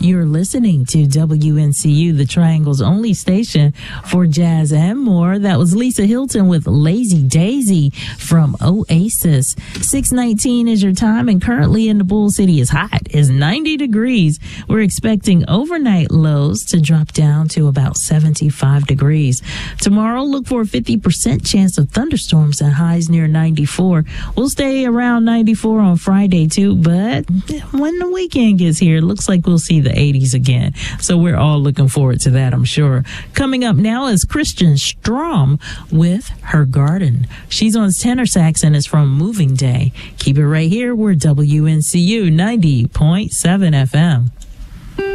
You're listening to WNCU, the Triangle's only station for jazz and more. That was Lisa Hilton with Lazy Daisy from Oasis. 6:19 is your time, and currently in the Bull City is hot. It's 90 degrees. We're expecting overnight lows to drop down to about 75 degrees. Tomorrow, look for a 50% chance of thunderstorms and highs near 94. We'll stay around 94 on Friday too, but when the weekend gets here, it looks like we'll see the 80s again. So we're all looking forward to that, I'm sure. Coming up now is Christian Strom with Her Garden. She's on tenor sax and is from Moving Day. Keep it right here. We're WNCU 90.7 FM.